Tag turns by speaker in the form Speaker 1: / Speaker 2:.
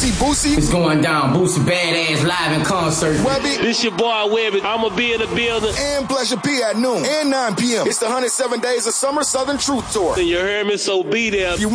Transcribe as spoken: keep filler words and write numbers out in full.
Speaker 1: see Boosie.
Speaker 2: It's going down. Boosie Badass live in concert.
Speaker 1: Webby.
Speaker 3: This your boy Webby. I'ma be in the building.
Speaker 1: And Pleasure P at noon and nine p.m. It's the one hundred seven Days of Summer Southern Truth Tour.
Speaker 3: You heard me, so be there.
Speaker 1: If you